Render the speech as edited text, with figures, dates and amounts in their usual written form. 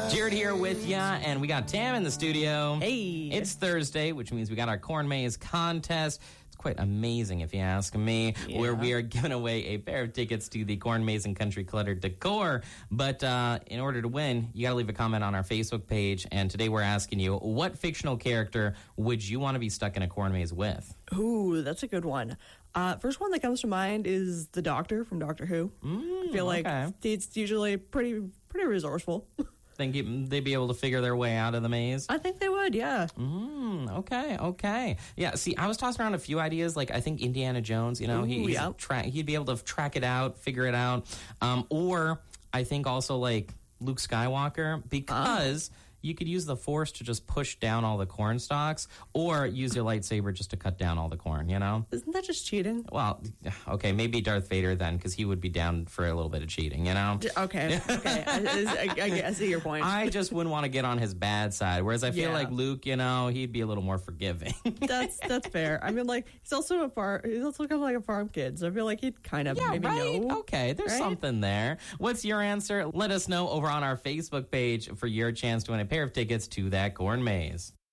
Jared here with ya, and we got Tam in the studio. Hey. It's Thursday, which means we got our corn maze contest. It's quite amazing, if you ask me, where we are giving away a pair of tickets to the Corn Maze and Country Clutter Decor. But in order to win, you got to leave a comment on our Facebook page. And today we're asking you, what fictional character would you want to be stuck in a corn maze with? Ooh, that's a good one. First one that comes to mind is the Doctor from Doctor Who. I feel like it's usually pretty resourceful. Think they'd be able to figure their way out of the maze? I think they would, yeah. Okay. Yeah, see, I was tossing around a few ideas. Like, I think Indiana Jones, you know, he'd be able to track it out, figure it out. Or I think also, like, Luke Skywalker, because you could use the Force to just push down all the corn stalks, or use your lightsaber just to cut down all the corn, you know? Isn't that just cheating? Well, okay, maybe Darth Vader then, because he would be down for a little bit of cheating, you know? Okay. I see your point. I just wouldn't want to get on his bad side, whereas I feel like Luke, you know, he'd be a little more forgiving. That's fair. I mean, like, he's also kind of like a farm kid, so I feel like he'd kind of maybe know. Okay, there's something there. What's your answer? Let us know over on our Facebook page for your chance to win a pair of tickets to that corn maze.